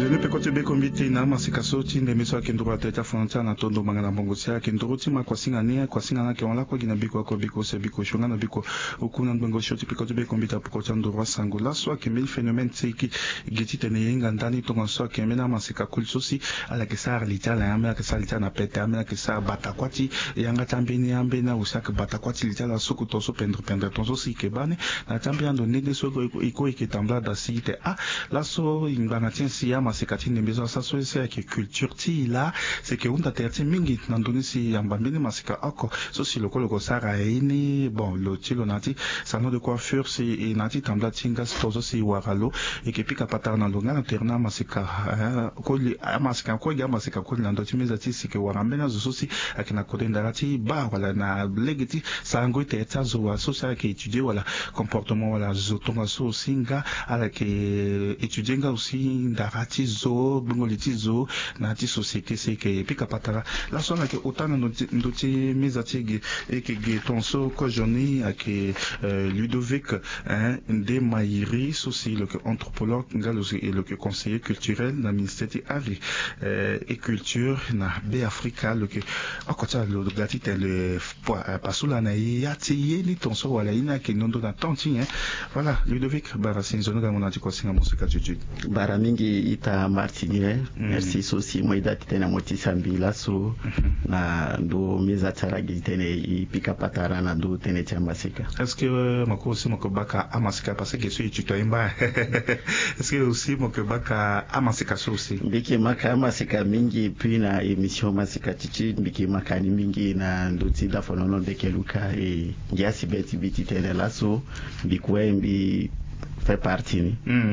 le pekote be kombite na masikaso tinde miso akendro ateta fonta na tondo mangana bongosia kendro tima kwasinga na ke onla kwa gina biko ko biko se biko shonga na biko okuna ngbengo shoti pekote be kombita pokota ndoro sango la so ke mil phénomène tsiki giti tene yenga ndani tongo so ke mena masika kulsosi ala ke sar litala yamela ke sar litala na pete yamela ke sar batakwati yanga tambini yambe na usaka batakwati litala suku toso pendre tonso si ke bane na tambia ndo nende so iko ikitambla da site la so ingana si ya masikati nembezo sa so c'est que culture ti là c'est que on t'attire mingi nandoni si yambambini masika ako so si loko sara ini bon lo tilo nati salon de coiffure si nati tambla tinga tozo si waralo et que pika patana longa na terna masika ko masika ko ya masika ko nando timeza ti si que warambena zo si akina kodenda rati ba wala na legiti sango te tazo wa so ça que étudier wala comportement wala zo tonga so singa ala que étudier nga aussi darati zo bungoliti zo na ti société c'est que pika patara la sona que autant ndoti mezatigi et que tonso ko joni ak Ludovic de Maïri aussi le anthropologue ngalo et le conseiller culturel na ministère de Avi et culture na be Africa le que akota le gati le pasula na yati yeli tonso wala ina ke nondo na tanti voilà Ludovic barasin zono ga monati ko singa musika tutu baramingi ita martini merci sosi moida tena motisambi laso na ndo meza taragi tene ipika patara na ndo tene chamasika est-ce que mako aussi mako baka amasika parce que so tu toimba est-ce que aussi mako baka amasika so aussi biki maka amasika mingi puis na émission masika titi biki makani mingi na ndo tida fonono bekeluka e ngiasi biti tene laso bikwembi fait partie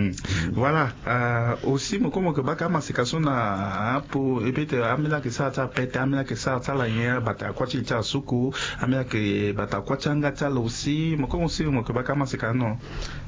voilà aussi mo comme que baka masikaso na po ebete amela ke sa ta pete amela ke sa ta la nya bata kwa chi cha suku amela ke bata kwa changa ta aussi mo comme aussi mo que baka masikano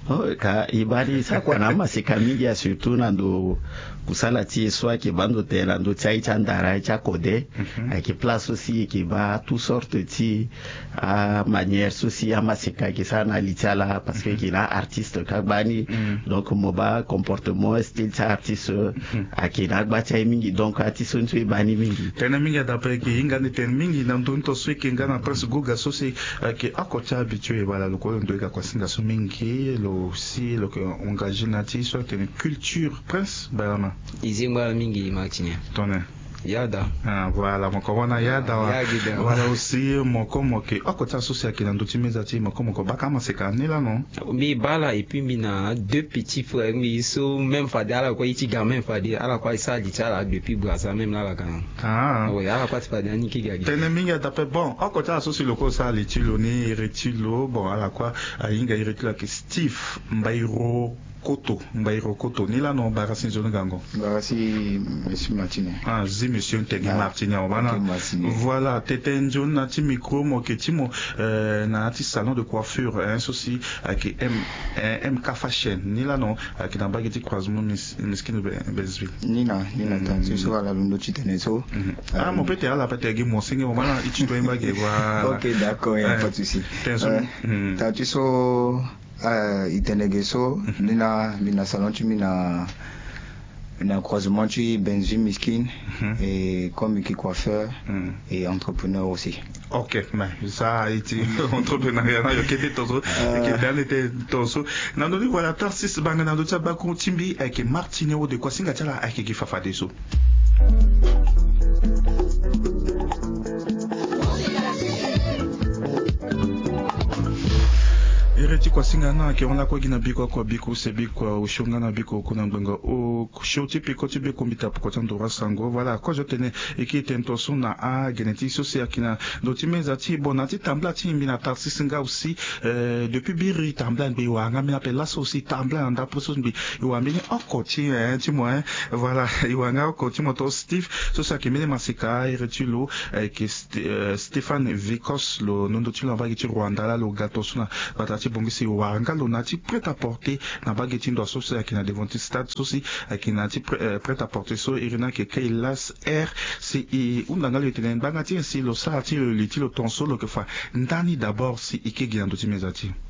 ka ibadi sa kwa na masika mingi ya surtout na ndo kusala ti soit ke bando tela ndo chai chandara cha kode ki place aussi ki ba tout sorte ti a manière aussi à masika ki sa na litala parce que ki na artiste ka bani donc moba comportement style cha artiste akina ba cha mingi donc artiste ntu bani mingi tena mingi d'après ki ingane ten mingi na ndo so ki ngana presse guga so si ki akocha habitué voilà le ko ndo ka kwasinga so mingi lo aussi le que engagé nati soit une culture presse bana izimba mingi Martin tonne yada voilà mon corona yada voilà aussi mon comme que akota socia qui dans d'autres mezati mon comme baka maseka nela non mi bala et puis mina deux petits frères mi so même fadala quoi iti gamin fadi ala quoi ça dit ça depuis brasa même là quand oui ala quoi fadi ani ki gagi tene minga tape bon akota soci loko ça litilo ni retilo bon ala quoi inga retilo que Steve Mbairo Koto ni la non barasi zone gango barasi monsieur Martinet zi monsieur Ntegi Martinet voilà tete njon na ti micro mo ke ti mo na ti salon de coiffure ceci qui MK Fashion ni la non qui dans bageti croisement miskin Belleville nina tan so ala lundo ti teneso mon peut être la peut-être mo singe mo bana itu to mbage voilà OK d'accord y a pas de souci ta tu so itenegeso mina salon tu mina croisement tu Benji Miskin et comme qui coiffeur et entrepreneur aussi. OK, mais ça a été entrepreneuriat na yokete tozo qui dans était tozo na ndoni voilà tarsis banga na ndotsa ba ko timbi avec Martineo de Kwasinga tala avec qui fafa deso Ereti kwa singa na ke on la kwa gina biko kwa biko se biko ushonga na biko kuna ngbengo o shoti piko ti biko mbita poko tandora sango voilà ko jotene eki tentoso na a genetique soci akina doti mezati bonati tambla ti mbina tarsi singa aussi depuis biri tambla mbi wanga mina pe laso aussi tambla anda poso mbi wambini okoti ti mo voilà iwanga okoti moto Steve soci akimene masika eretulo ke Stéphane Vicos lo nondo ti lamba ti Rwanda la lo gato suna batati bongisi wanga lo nati prêt à porter na bageti ndo so sa kina devant stade so si kina ti prêt à porter so irina ke Kailas R si undanga le tenen bangati si lo sa ti le tonso lo ke fa ndani d'abord si ike gina ndo ti mezati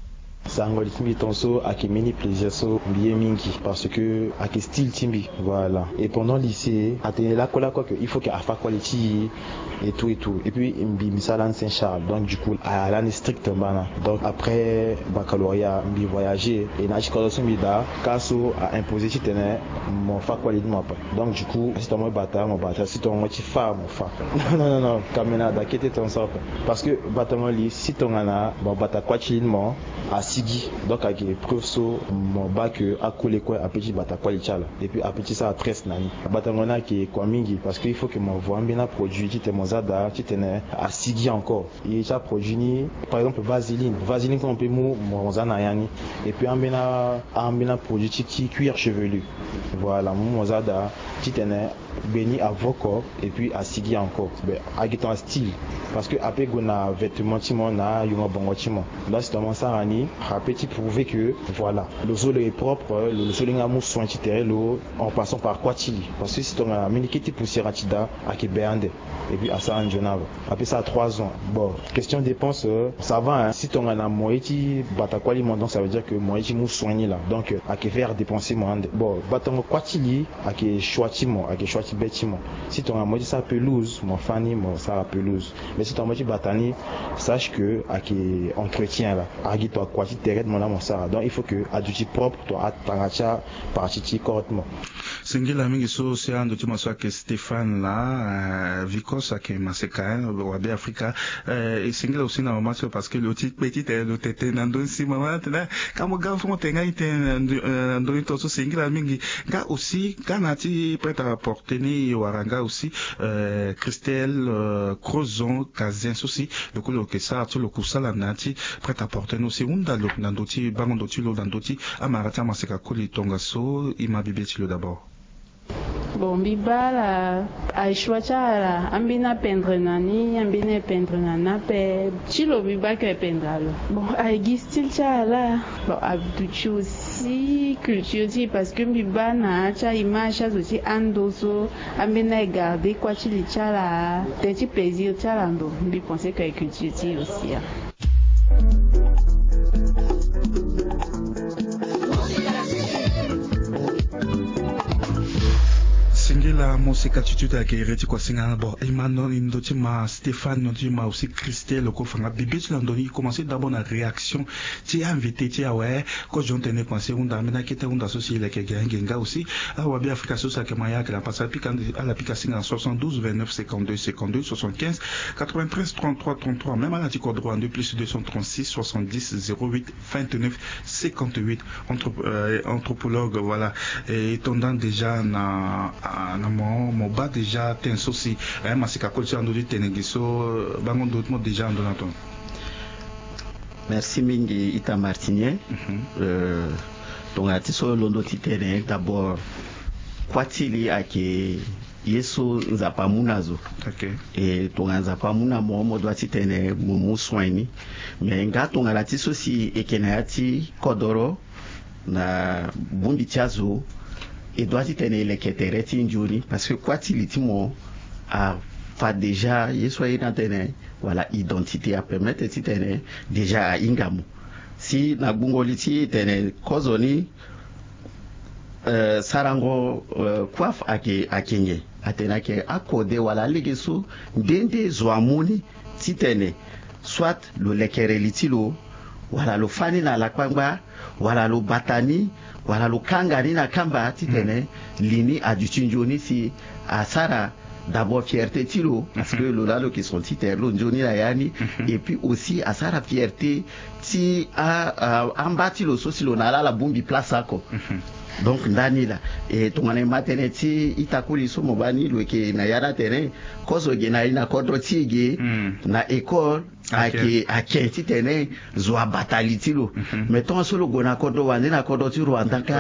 sangoli timbi tonso ake mini plaisir so bien mingi parce que ake style timbi voilà. Et pendant lycée atene la kola quoi que il faut que afa quality et tout et puis mbi misala Saint-Charles, donc du coup à l'année stricte bana. Donc après baccalauréat mbi voyager et na chikoso mbi da kaso a imposé ci tene mon fa quality mo pas. Donc du coup si ton bata si ton mo ci fa mo fa non kamena da kete ton ça parce que batalement li si ton ana bon bata quality mo a sigi donc a preuve so mon bac a collé quoi a petit bata quality là et puis a petit ça a 13 nani batalement na qui quoi mingi parce que il faut que mon voix bien produit qui te mozada qui tenait à sigi encore et ça produit par exemple vaseline qu'on peut mozana yani et puis ambina produit qui cuir chevelu voilà mozada qui tenait béni à voko et puis à sigi encore ben avec un style parce que après gona vêtements timon na yuma bongo timon là c'est vraiment ça ani a petit prouver que voilà le sol est propre le sol est amu soin titerelo en passant par Kwatili parce que si ton a minikiti poussière atida à Kebende et puis à ça en Genève après ça à 3 ans bon question dépense ça va hein. Si ton a moiti batakwali donc ça veut dire que moiti mou soigné là donc à que faire dépenser mon bon batango Kwatili à que choitimo à que choiti betimo si ton a moiti ça pelouse mon fani mon ça pelouse mais si ton moiti batani sache que à que entretien là à qui toi Kwatili terre mon là mon ça donc il faut que adouti propre toi ataracha parti correctement. Singila mingi so se ando tima so ke Stéphane là vikosa ke maseka wabe Afrika singila aussi na macho parce que le petit le tete nando si mama tena kamo ga fo tenga ite ndo to so singila mingi ga aussi kanati prêt à porter ni waranga aussi Christelle Crozon Kazin aussi le coup que ça tout le coup ça la nati prêt à porter aussi unda lo nandoti bangondoti lo nandoti amarata maseka koli tonga so ima bibeti lo d'abord. Bon, bibala aishwa chala ambina pendre nani ambina pendre nana pe chilo bibaka pendralo bon aigi style chala bon abduchi aussi culture ti parce que bibana cha image aussi andoso ambina garder quoi chili chala petit plaisir chala ndo bi penser que culture ti aussi hein. La musique attitude à guérir quoi singa bon Emmanuel Indotima Stéphane Nodima aussi Christelle ko fanga bébé tu l'andoni commencer d'abord la réaction tu es invité tu ouais quand j'entendais penser on d'amena qui était on associé les genga aussi à Wabi Africa Sosa que maya que la passe à la pication en 72 29 52 52 75 93 33 33 même à la tico droit en 2 plus 236 70 08 29 58 anthropologue voilà et tendant déjà na mon bas déjà ten souci masika kolchi andodi tenegiso bango d'autres déjà andonaton. Merci mingi ita Martinier donc atiso londo titene d'abord Kwatili ake yeso nzapa munazo okay et tonga nzapa muna mo doit titene mumu soini mais nga tonga latiso si ekenayati kodoro na bumbi tiazo et doit tenir les ketereti njuri parce que Kwatili timo a fa déjà yesoye na tene voilà identité à permettre tene déjà à ingamu si na bungoliti tene kozoni sarango kwaf ake akenye atena ke akode wala legeso ndende zoamuni titene soit le lekereliti lo wala lo fani na la kwangba wala lo batani wala lo kangani na kamba titene lini aduchinjoni si asara d'abord fierté tilo parce que le lalo qui sont titres lo njoni la yani et puis aussi asara fierté ti a ambati lo sosi lo nala la bumbi place ako donc ndani la et tongane maternity itakuli so mobani lo ke na yara terrain kozo ge na ina kodro tige na école ake titene zo bataliti lo mettons solo gona kodro wande na kodro ti Rwandaka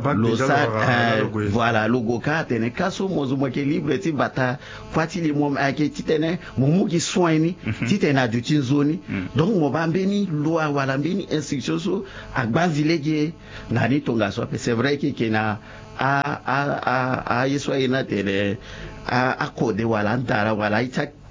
voilà logo ka tene kaso mozo mo ke libre ti bata Kwatili mom ake titene mumu ki soini titene adutin zoni donc mo bambeni loi wala mbeni instruction so agbanzilege na ni tonga so c'est vrai que na a yeso ina tele a kode wala ndara wala ita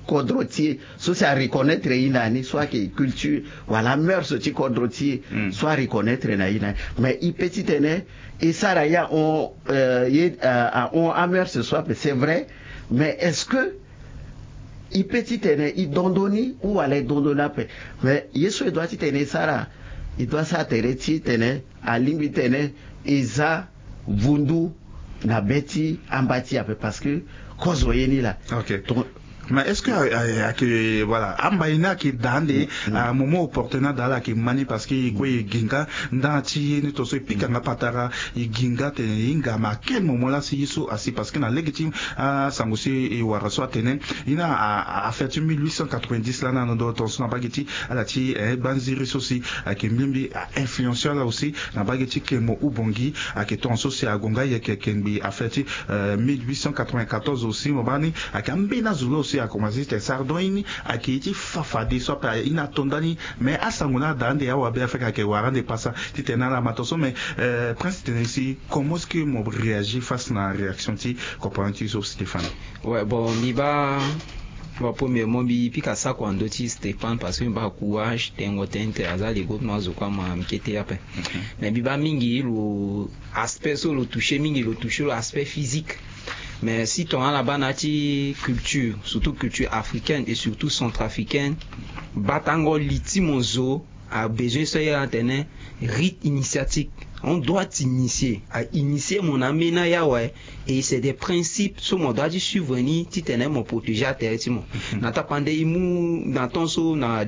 kodrotier so c'est à reconnaître une année soit que culture voilà mœurs ci kodrotier soit reconnaître na ina mais il petit ene et ça là ya on mœurs soit c'est vrai mais est-ce que il petit ene il dondoni ou aller dondona mais yeso doit tenir ça là il doit s'atterer tene à limite tene eza vundu na beti ambati ape parce que cause oyeni là. OK. Mais est-ce que voilà ambaina qui dande à moment opportun dans la qui mani parce que quoi ginga ndati ni to so pika nga patara ginga te inga ma quel moment là si so asi parce que na légitime sangosi et waraso tenen ina a fait 1890 là na do to so na bagiti ala ti banziri sosi qui mbimbi influenceur là aussi na bagiti que mo ubongi a que ton sosi agonga ya que kenbi a fait 1894 aussi mo bani a kambina zulu aussi a commencé à sardoini à qui était fafadi soit par inattendani mais à sangona dande ya wabe afrika ke warande passa titena la matoso mais prince ici comment est-ce que mon réagit face à la réaction ti comprends-tu sur Stéphane? Ouais bon biba bon premièrement bi pika ça quand doti Stéphane parce que ba courage tengo tente azali groupe nozo kwa ma mkete yape mais biba mingi lo aspect so lo toucher mingi lo toucher l'aspect physique. Mais si tu as la banati culture, surtout culture africaine et surtout centrafricaine, batango litimozo a besoin de tenir rite initiatique. On doit initier, à initier mon amena yawe et c'est des principes sur mon doit suivre ni titene mon protéger à terre timo. Nata pande imu dans ton so na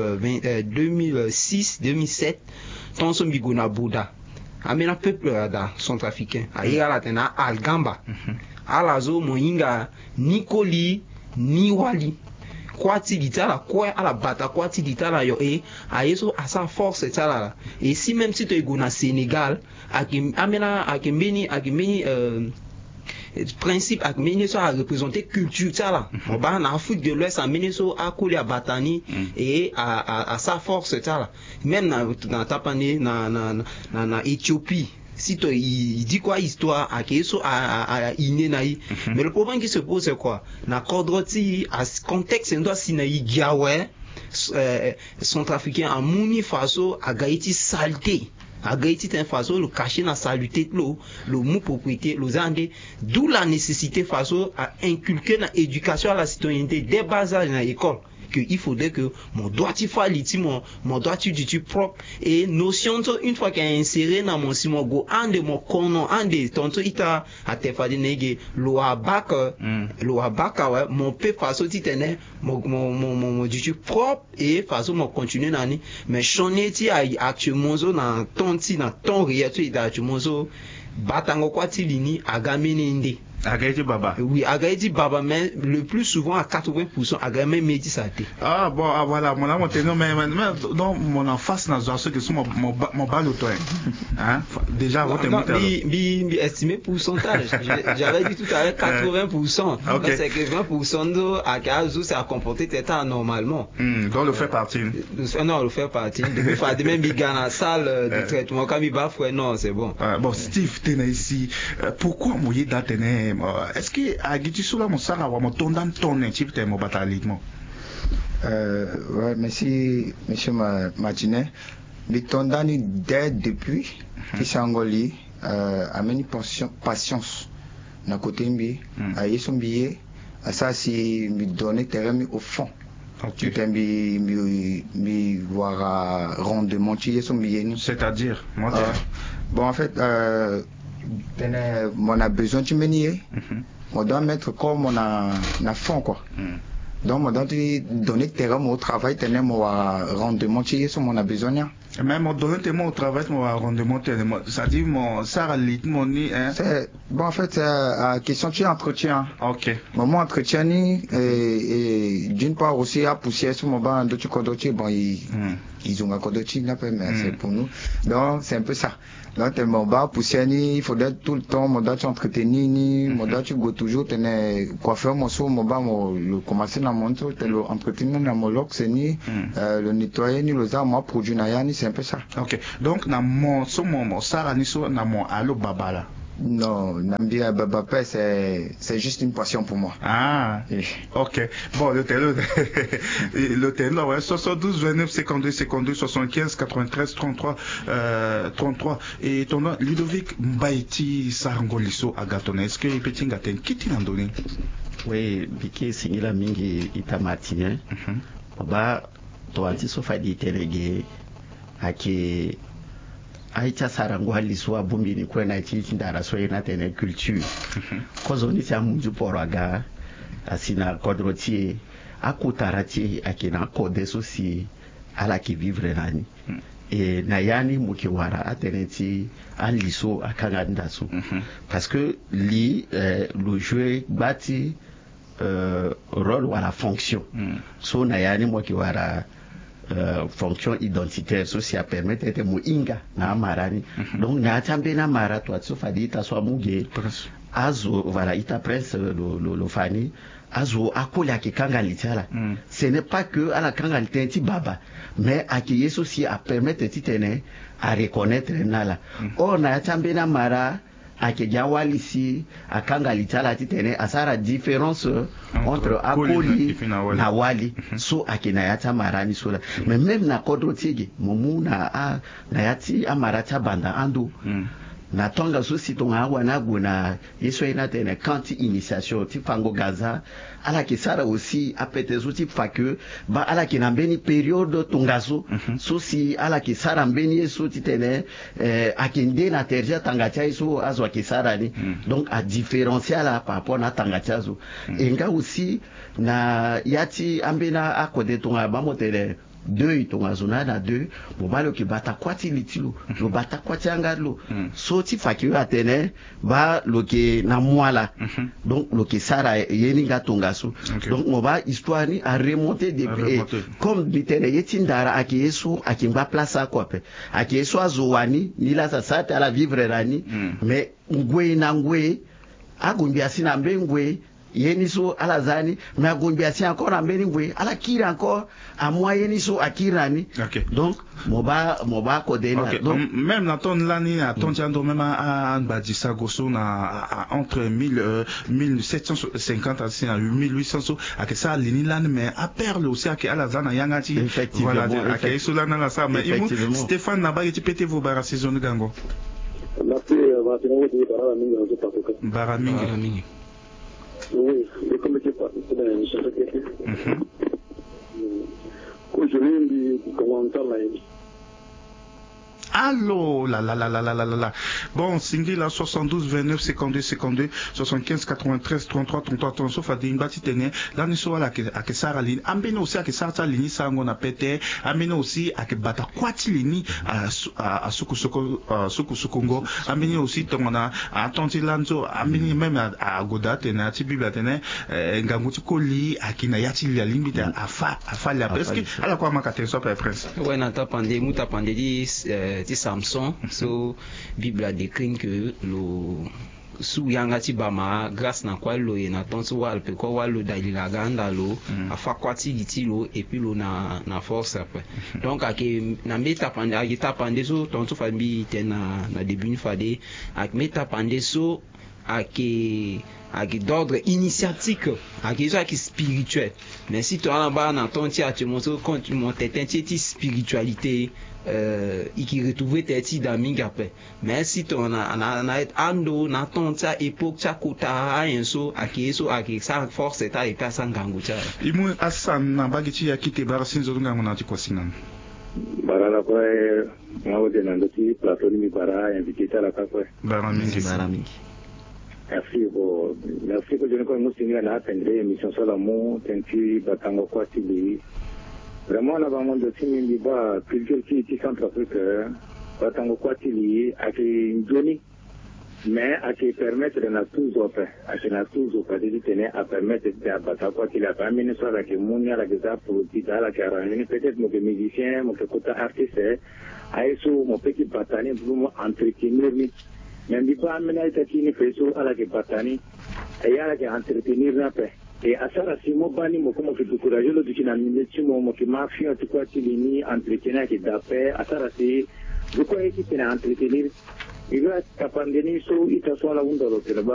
2006 2007 ton so biguna Bouddha. Amena peuple da centrafricain. Aïra la tena Algamba. Alazo moinga Nikoli ni wali kwati ditala kwa ala bata kwati ditala yo ayeso à sa force tala et si même si tu es na Sénégal amena akembeni principe akembeni so a représenter culture tala on ba en Afrique de l'Ouest ameni so akoli a batani et à sa force tala même na tapani na Éthiopie. Si il dit quoi histoire à Keso à Inénaï, mais le problème qui se pose c'est quoi? Na Kodroti à contexte on doit sinaï Giawe centrafricain à Mouni Faso à Gaïti saleté. À Gaïti Faso le cacher na saluté le mot propriété le zandé d'où la nécessité Faso à inculquer la éducation à la citoyenneté dès bas âge dans l'école. Que il faudrait que mon doigt tu faliti mon doigt tu propre et notion une fois qu'il est inséré dans mon simon go un de mon kono un de tonto ita a te fadi nege lo abaka ouais mon pe façon titene mon du propre et façon mon continuer nani mais choné ti actuellement dans ton réel tu actuellement batango kwati lini agamene nde Agaïdi Baba. Oui, Agaïdi Baba, mais le plus souvent à 80%, Agaïdi Medi Saté. Ah bon, voilà, mon amour, mais non, mon en face dans ceux qui sont mon bal au toit. Hein? Déjà, votre estimé pourcentage. J'avais dit tout à l'heure 80%. Okay. C'est que 20% de Akazu, c'est à comporter tête normalement. Donc le fait partie. Non, le fait partie. Depuis, il fallait même bien dans la salle de traitement. Quand il va faire, non, c'est bon. Bon, Steve, t'es ici. Pourquoi mouiller d'attendre? Est-ce que Agiti Soula Moussara ou Motondan ton type de bataillement? Ouais, merci, monsieur Martinet. Mais Tondani, dès depuis, qui s'engoli, amène patience. N'a côté mbi, aïe son billet, à ça, si me donner terrain au fond. Tu t'aimes me voir rendement, tu son billet. C'est-à-dire, bon, en fait, on a besoin de mener, on doit mettre comme on a fond quoi. Donc on doit donner terrain au travail, on va rendement sur mon a besoin. Même on donne tellement au travail, on va rendement, ça dit mon ça mon ni hein. Bon en fait c'est à question tu entretien. OK. Moment entretien et d'une part aussi à pousser sur mon banc d'autres côtés bon ils ont un côté là mais c'est pour nous. Donc c'est un peu ça. Donc mon bas pousser il faudrait tout le temps mon doit entretenir mon doit go toujours tenir coiffeur mon sou mon bas le commencer dans mon tour le entretenir dans mon loc c'est ni le nettoyer ni le moi produit na yani c'est un peu ça. OK. Donc na mon ça ni so na mon allo babala. Non, Nambia Babapé, c'est juste une passion pour moi. Ah, ok. Bon, le télo, ouais, 72, 29, 52, 52, 75, 93, 33, 33. Et ton nom, Ludovic Mbaïti Sarangoliso Agatone, est-ce que il peut y avoir qui t'y donné? Oui, Biki Singila Mingi Itamatien. Bah, toi, tu sois dit télégué, à qui aicha sarango haliso abumbi ni kwena ichi ndara so ina tene culture kozo ni tia munju poraga asina kodrotie akutarati akina kode sosi ala ki vivre nani et nayani mukiwara ateneti aliso akanga ndaso parce que li le jeu bati rôle ou la fonction so nayani mukiwara fonction identitaire sociale permet de muinga na marani donc na tambe na mara to atsofa dita so muge azo voilà ita prince lo fani azo akola ki kanga litala ce n'est pas que ala kanga litenti baba mais aki yeso si a permettre titene à reconnaître nala on na tambe na mara akija walisi akanga litala titene asara différence entre akoli na wali so akina yata marani sola mais même na kodro tige momuna na yati amarata banda ando na tonga so si tonga wana guna yeso ina tene kanti initiation ti fango gaza ala ki sara aussi apete zo ti fake ba ala ki na mbeni période tongazo so si ala ki sara mbeni yeso ti tene akinde na terja tangacha yeso azo ki sara ni donc a différencier la par rapport na tangacha zo enga aussi na yati ambena akode tonga ba motele deux itonga zona na deux mobalo ki bata kwati litilo lo bata kwati angalo so ti faki atene ba lo ke na mwala donc lo ke sara yeni nga tonga so donc moba histoire ni a remonter depuis comme bitene yeti ndara aki yeso aki ngba place quoi pe aki yeso azowani ni la sa ta la vivre rani mais ngwe na ngwe agumbi asina mbengwe yeniso alazani mais agombi asi encore ambeni ngwe ala kira encore à moi yeniso akirani donc moba kodena donc même na ton lani à ton tiando même à badisa goso na entre 1750 à 1800 à que ça lini lani mais à perle aussi à que alazana yangati voilà à que eso lana la ça mais Stéphane na ba yeti pété vos bara saison de gango Baramingi. Oui, et comme je parle, c'est une chose qui est je viens de commenter là. Allô, la. Bon, single là, 72, 29, 52, 52, 75, 93, 33, 33, 33, sauf à dire, bâti tenir, là, nous sommes à que Sarah Lini, amène aussi à que Sarah Lini, ça, on a pété, amène aussi à que Bata Kwati Lini, à Sukusukongo, amène aussi, on a, à Tontilanzo, amène même à Goda, tenir, à Tibibla, tenir, Ngamuti Koli, à Kinayati, la limite, à Fa, la presque, à la quoi, ma catastrophe, après, prince. Ouais, Nata Pandé, Mouta Pandé, ti Samson so Bible décrit que lo su yanga ti bama grâce na kwa lo na tonso wal pe ko walo dalila ganda lo afa kwati gitilo et puis lo na force après donc ake na meta pande agita pande so tonso fambi tena na début fade ak meta pande so ake d'ordre initiatique ake ça qui spirituel mais si tu en bas na ton ti a te montre quand tu montes ti spiritualité qui retrouver tes petits d'amis après mais si tu on a ando na ton ta époque ta kota enso akeso akesa force ta et ta sangangu cha imu asan na bagiti ya kite barasin zo ngangu na tikosinana barala ko ngawde na ndoti plateau ni bara invité ta la quoi baramingi merci pour je ne connais pas na attendre émission sur l'amour tenti batango kwa tili vraiment là vraiment de signer liba culture qui centrafricain batango kwa tili aki njoni mais aki permettre na tous autres aki na tous autres de tenir à permettre de batango kwa tili à amener ça avec munia la geza politique la qui arranger peut-être mon musicien mon côté artiste aiso mon petit batani pour entretenir mais il pas amener ça qui ne fait ça à la que batani et à la qui entretenir na pe et à ça si mo bani mo comme que courageux le dikina mineti mo que mafia tout quoi qui ni entretenir qui d'après à ça c'est de quoi qui peut entretenir iga tapandeni so ita so la unda lo tele